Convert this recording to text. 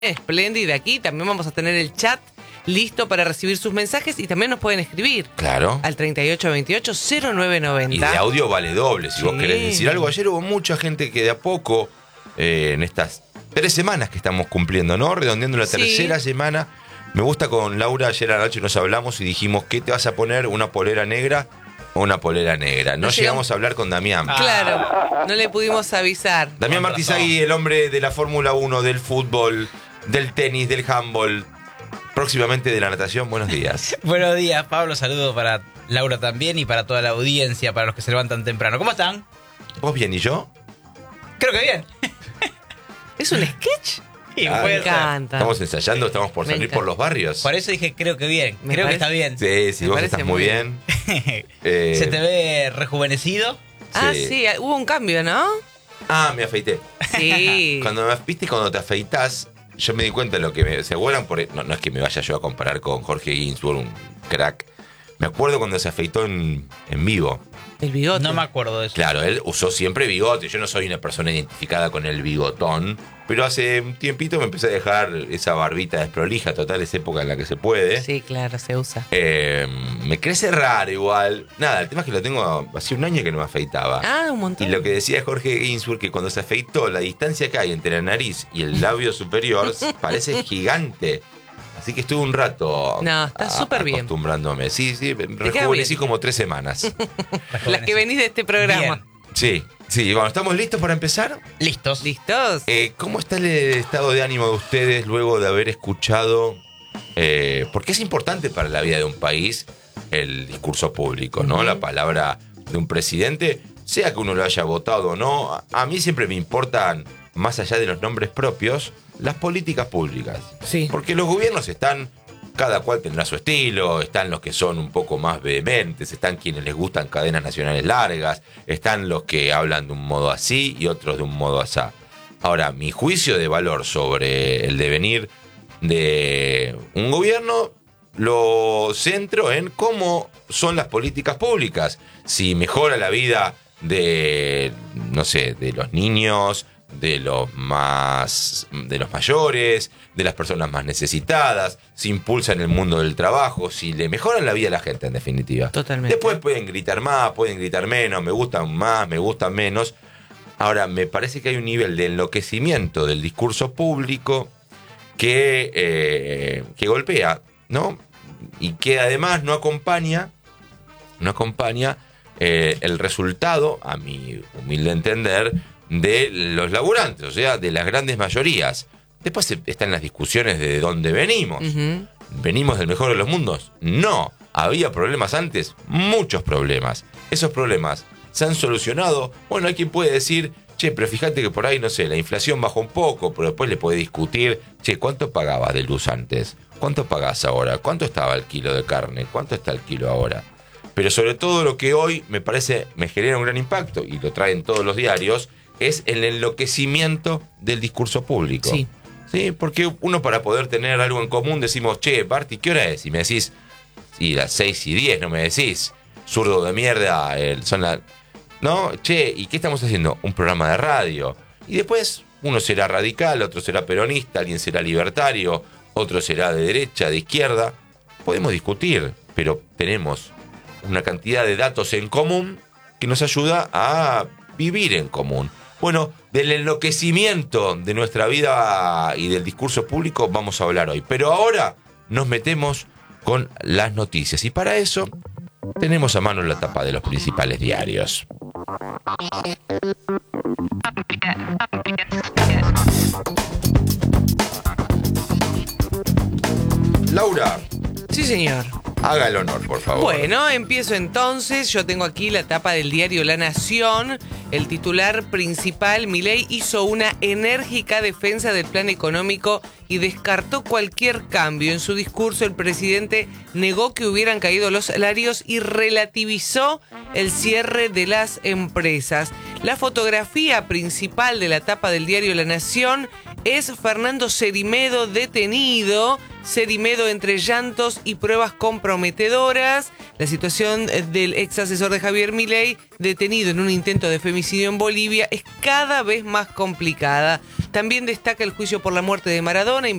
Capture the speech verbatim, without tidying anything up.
Espléndida aquí. También vamos a tener el chat listo para recibir sus mensajes y también nos pueden escribir. Claro. Al treinta y ocho veintiocho cero nueve noventa. Y de audio vale doble. Si Sí. vos querés decir algo. Ayer hubo mucha gente que de a poco, eh, en estas tres semanas que estamos cumpliendo, ¿no? Redondeando la Sí. tercera semana. Me gusta con Laura, ayer a la noche nos hablamos y dijimos, ¿qué te vas a poner? ¿Una polera negra o una polera negra? No, No llegamos llegamos a hablar con Damián. Claro, no le pudimos avisar. Damián Con Martizagui, razón. el hombre de la Fórmula uno, del fútbol, del tenis, del handball, próximamente de la natación. Buenos días. Buenos días, Pablo. Saludo para Laura también y para toda la audiencia, para los que se levantan temprano. ¿Cómo están? ¿Vos bien y yo? Creo que bien. ¿Es un sketch? Sí, Ah, puede Me ser. encanta. Estamos ensayando, estamos por Me salir encanta. por los barrios. Por eso dije creo que bien. Me creo parece- que está bien. Sí, sí, Me vos parece estás muy muy bien. Eh, Se te ve rejuvenecido. Ah, Sí. sí, hubo un cambio, ¿no? Ah, me afeité. Sí. Cuando me, viste, cuando te afeitas, yo me di cuenta de lo que me. ¿Se acuerdan? Por, no, no es que me vaya yo a comparar con Jorge Ginsburg, un crack. Me acuerdo cuando se afeitó en, en vivo. El bigote. No me acuerdo de eso. Claro, él usó siempre bigote. Yo no soy una persona identificada con el bigotón. Pero hace un tiempito me empecé a dejar esa barbita desprolija. Total, es época en la que se puede. Sí, claro, se usa. Eh, me crece raro igual. Nada, el tema es que lo tengo hace un año que no me afeitaba. Ah, un montón. Y lo que decía Jorge Ginsburg, que cuando se afeitó, la distancia que hay entre la nariz y el labio superior parece gigante. Así que estuve un rato No, está a- súper bien. acostumbrándome. Sí, sí, queda rejuvenecí bien. como tres semanas. Las que venís de este programa. Bien. Sí, sí, bueno, ¿estamos listos para empezar? Listos. ¿Listos? Eh, ¿Cómo está el estado de ánimo de ustedes luego de haber escuchado? Eh, porque es importante para la vida de un país el discurso público, ¿no? Ujú. La palabra de un presidente, sea que uno lo haya votado o no. A, a mí siempre me importan, más allá de los nombres propios, las políticas públicas. Sí. Porque los gobiernos están, cada cual tendrá su estilo, están los que son un poco más vehementes, están quienes les gustan cadenas nacionales largas, están los que hablan de un modo así y otros de un modo asá. Ahora, mi juicio de valor sobre el devenir de un gobierno lo centro en cómo son las políticas públicas. Si mejora la vida de, no sé, de los niños, de los más, de los mayores, de las personas más necesitadas, si impulsan el mundo del trabajo, si le mejoran la vida a la gente, en definitiva. Totalmente. Después pueden gritar más, pueden gritar menos, me gustan más, me gustan menos. Ahora, me parece que hay un nivel de enloquecimiento del discurso público que, eh, que golpea, ¿no? Y que además no acompaña, no acompaña eh, el resultado, a mi humilde entender, de los laburantes, o sea, de las grandes mayorías. Después están las discusiones de dónde venimos. Ujú. ¿Venimos del mejor de los mundos? No. ¿Había problemas antes? Muchos problemas. Esos problemas se han solucionado. Bueno, hay quien puede decir, che, pero fíjate que por ahí, no sé, la inflación bajó un poco, pero después le puede discutir, che, ¿cuánto pagabas de luz antes? ¿Cuánto pagás ahora? ¿Cuánto estaba el kilo de carne? ¿Cuánto está el kilo ahora? Pero sobre todo lo que hoy me parece, me genera un gran impacto, y lo traen todos los diarios, es el enloquecimiento del discurso público. Sí. Sí, porque uno, para poder tener algo en común, decimos, che, Barty, ¿qué hora es? Y me decís, y las seis y diez, no me decís, zurdo de mierda, el, son las... No, che, ¿y qué estamos haciendo? Un programa de radio. Y después uno será radical, otro será peronista, alguien será libertario, otro será de derecha, de izquierda. Podemos discutir, pero tenemos una cantidad de datos en común que nos ayuda a vivir en común. Bueno, del enloquecimiento de nuestra vida y del discurso público vamos a hablar hoy. Pero ahora nos metemos con las noticias. Y para eso tenemos a mano la tapa de los principales diarios. Laura, Sí, señor. haga el honor, por favor. Bueno, empiezo entonces. Yo tengo aquí la tapa del diario La Nación. El titular principal, Milei hizo una enérgica defensa del plan económico y descartó cualquier cambio. En su discurso, el presidente negó que hubieran caído los salarios y relativizó el cierre de las empresas. La fotografía principal de la tapa del diario La Nación es Fernando Cerimedo detenido. Cerimedo entre llantos y pruebas comprometedoras. La situación del ex asesor de Javier Milei, detenido en un intento de femicidio en Bolivia, es cada vez más complicada. También destaca el juicio por la muerte de Maradona,